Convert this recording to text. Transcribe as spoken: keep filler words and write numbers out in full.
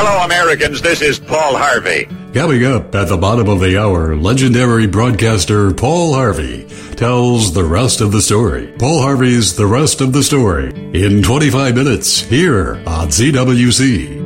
Hello, Americans. This is Paul Harvey. Coming up at the bottom of the hour, legendary broadcaster Paul Harvey tells the rest of the story. Paul Harvey's The Rest of the Story in twenty-five minutes here on Z W C.